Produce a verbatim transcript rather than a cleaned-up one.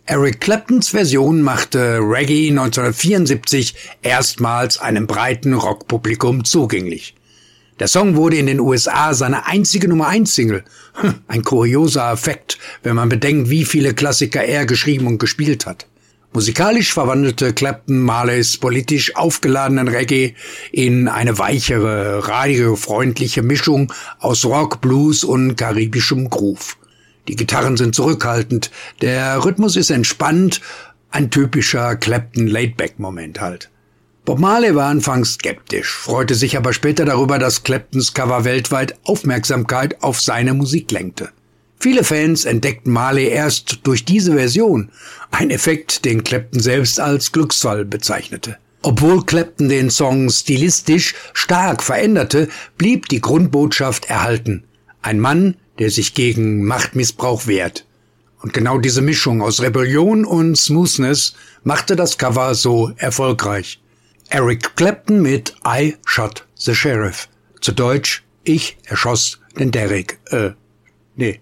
Eric Claptons Version machte Reggae neunzehnhundertvierundsiebzig erstmals einem breiten Rockpublikum zugänglich. Der Song wurde in den U S A seine einzige Nummer eins Single. Ein kurioser Effekt, wenn man bedenkt, wie viele Klassiker er geschrieben und gespielt hat. Musikalisch verwandelte Clapton Marleys politisch aufgeladenen Reggae in eine weichere, radiofreundliche Mischung aus Rock, Blues und karibischem Groove. Die Gitarren sind zurückhaltend, der Rhythmus ist entspannt, ein typischer Clapton-Laidback-Moment halt. Bob Marley war anfangs skeptisch, freute sich aber später darüber, dass Claptons Cover weltweit Aufmerksamkeit auf seine Musik lenkte. Viele Fans entdeckten Marley erst durch diese Version, ein Effekt, den Clapton selbst als Glücksfall bezeichnete. Obwohl Clapton den Song stilistisch stark veränderte, blieb die Grundbotschaft erhalten. Ein Mann, der sich gegen Machtmissbrauch wehrt. Und genau diese Mischung aus Rebellion und Smoothness machte das Cover so erfolgreich. Eric Clapton mit I Shot the Sheriff. Zu Deutsch, ich erschoss den Derrick. Äh, nee.